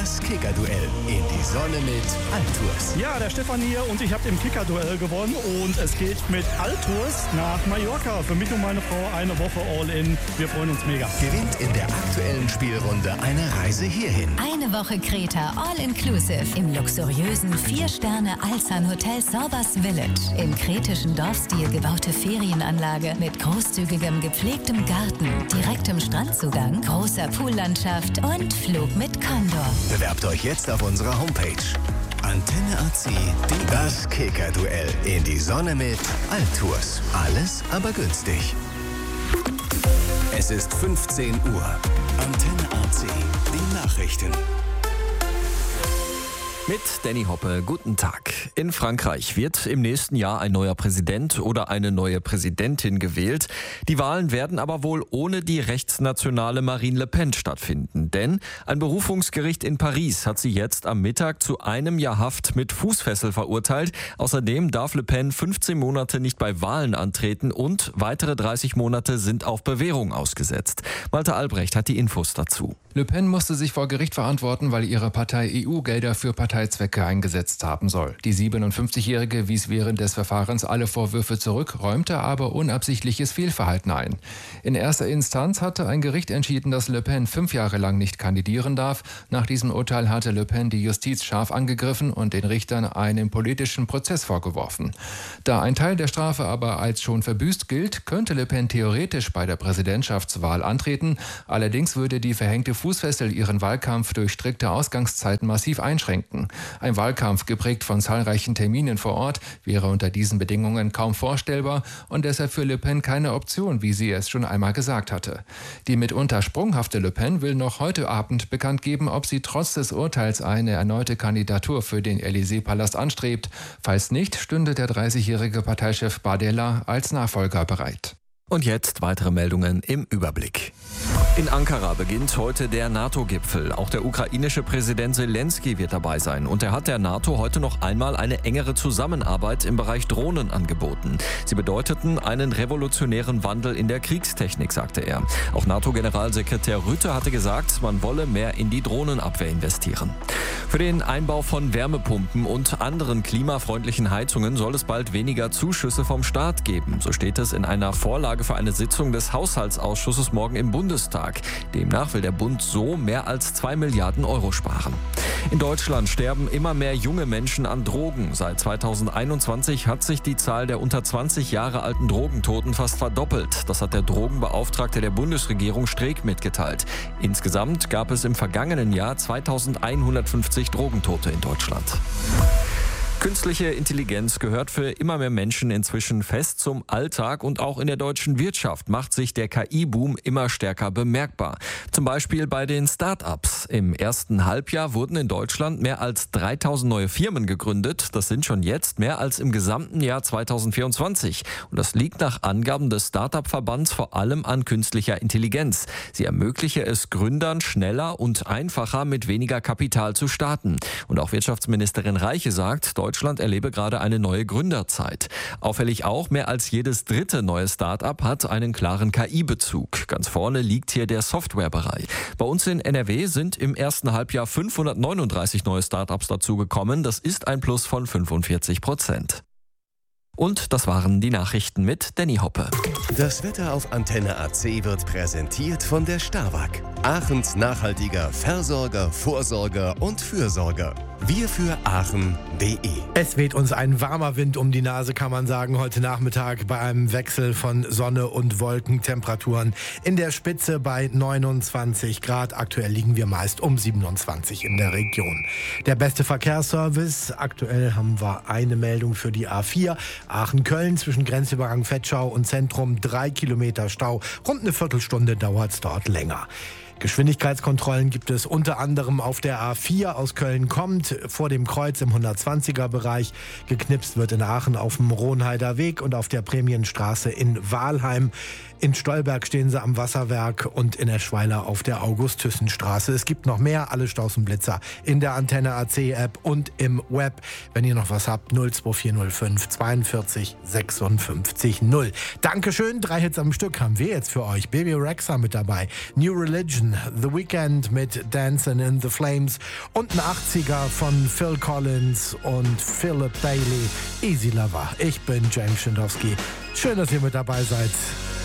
Das Kicker-Duell in die Sonne mit Altours. Ja, der Stefan hier und ich habe im Kicker-Duell gewonnen und es geht mit Altours nach Mallorca. Für mich und meine Frau eine Woche All-In. Wir freuen uns mega. Gewinnt in der aktuellen Spielrunde eine Reise hierhin. Eine Woche Kreta All-Inclusive im luxuriösen 4-Sterne-Alzan-Hotel Sorbas Village. Im kretischen Dorfstil gebaute Ferienanlage mit großzügigem gepflegtem Garten, direktem Strandzugang, großer Poollandschaft und Flug mit Condor. Bewerbt euch jetzt auf unserer Homepage. Antenne AC, das Kicker-Duell in die Sonne mit Altours. Alles aber günstig. Es ist 15 Uhr. Antenne AC, die Nachrichten. Mit Danny Hoppe, guten Tag. In Frankreich wird im nächsten Jahr ein neuer Präsident oder eine neue Präsidentin gewählt. Die Wahlen werden aber wohl ohne die rechtsnationale Marine Le Pen stattfinden. Denn ein Berufungsgericht in Paris hat sie jetzt am Mittag zu 1 Jahr Haft mit Fußfessel verurteilt. Außerdem darf Le Pen 15 Monate nicht bei Wahlen antreten und weitere 30 Monate sind auf Bewährung ausgesetzt. Malte Albrecht hat die Infos dazu. Le Pen musste sich vor Gericht verantworten, weil ihre Partei EU-Gelder für Parteizwecke eingesetzt haben soll. Die 57-Jährige wies während des Verfahrens alle Vorwürfe zurück, räumte aber unabsichtliches Fehlverhalten ein. In erster Instanz hatte ein Gericht entschieden, dass Le Pen 5 Jahre lang nicht kandidieren darf. Nach diesem Urteil hatte Le Pen die Justiz scharf angegriffen und den Richtern einen politischen Prozess vorgeworfen. Da ein Teil der Strafe aber als schon verbüßt gilt, könnte Le Pen theoretisch bei der Präsidentschaftswahl antreten. Allerdings würde die verhängte Fußfessel ihren Wahlkampf durch strikte Ausgangszeiten massiv einschränken. Ein Wahlkampf geprägt von zahlreichen Terminen vor Ort wäre unter diesen Bedingungen kaum vorstellbar und deshalb für Le Pen keine Option, wie sie es schon einmal gesagt hatte. Die mitunter sprunghafte Le Pen will noch heute Abend bekannt geben, ob sie trotz des Urteils eine erneute Kandidatur für den Élysée-Palast anstrebt. Falls nicht, stünde der 30-jährige Parteichef Bardella als Nachfolger bereit. Und jetzt weitere Meldungen im Überblick. In Ankara beginnt heute der NATO-Gipfel. Auch der ukrainische Präsident Zelensky wird dabei sein. Und er hat der NATO heute noch einmal eine engere Zusammenarbeit im Bereich Drohnen angeboten. Sie bedeuteten einen revolutionären Wandel in der Kriegstechnik, sagte er. Auch NATO-Generalsekretär Rutte hatte gesagt, man wolle mehr in die Drohnenabwehr investieren. Für den Einbau von Wärmepumpen und anderen klimafreundlichen Heizungen soll es bald weniger Zuschüsse vom Staat geben. So steht es in einer Vorlage für eine Sitzung des Haushaltsausschusses morgen im Bundestag. Demnach will der Bund so mehr als 2 Milliarden Euro sparen. In Deutschland sterben immer mehr junge Menschen an Drogen. Seit 2021 hat sich die Zahl der unter 20 Jahre alten Drogentoten fast verdoppelt. Das hat der Drogenbeauftragte der Bundesregierung Streeck mitgeteilt. Insgesamt gab es im vergangenen Jahr 2150 Drogentote in Deutschland. Künstliche Intelligenz gehört für immer mehr Menschen inzwischen fest zum Alltag und auch in der deutschen Wirtschaft macht sich der KI-Boom immer stärker bemerkbar. Zum Beispiel bei den Start-ups. Im ersten Halbjahr wurden in Deutschland mehr als 3000 neue Firmen gegründet. Das sind schon jetzt mehr als im gesamten Jahr 2024. Und das liegt nach Angaben des Start-up-Verbands vor allem an künstlicher Intelligenz. Sie ermögliche es Gründern schneller und einfacher mit weniger Kapital zu starten. Und auch Wirtschaftsministerin Reiche sagt, Deutschland erlebe gerade eine neue Gründerzeit. Auffällig auch, mehr als jedes dritte neue Start-up hat einen klaren KI-Bezug. Ganz vorne liegt hier der Softwarebereich. Bei uns in NRW sind im ersten Halbjahr 539 neue Start-ups dazugekommen. Das ist ein Plus von 45%. Und das waren die Nachrichten mit Danny Hoppe. Das Wetter auf Antenne AC wird präsentiert von der Starwag. Aachens nachhaltiger Versorger, Vorsorger und Fürsorger. Wir für Aachen.de. Es weht uns ein warmer Wind um die Nase, kann man sagen, heute Nachmittag bei einem Wechsel von Sonne und Wolken. Temperaturen in der Spitze bei 29 Grad. Aktuell liegen wir meist um 27 in der Region. Der beste Verkehrsservice. Aktuell haben wir eine Meldung für die A4. Aachen-Köln zwischen Grenzübergang Vetschau und Zentrum 3 Kilometer Stau. Rund eine Viertelstunde dauert es dort länger. Geschwindigkeitskontrollen gibt es unter anderem auf der A4 aus Köln kommt, vor dem Kreuz im 120er-Bereich. Geknipst wird in Aachen auf dem Rohnheider Weg und auf der Prämienstraße in Wahlheim. In Stolberg stehen sie am Wasserwerk und in Eschweiler auf der August-Thyssen-Straße. Es gibt noch mehr, alle Staus und Blitzer in der Antenne AC-App und im Web. Wenn ihr noch was habt, 02405 42 56 0. Dankeschön, 3 Hits am Stück haben wir jetzt für euch. Baby Rexha mit dabei, New Religion, Generation. The Weeknd mit Dancing in the Flames und ein 80er von Phil Collins und Philip Bailey, Easy Lover. Ich bin James Schindowski. Schön, dass ihr mit dabei seid.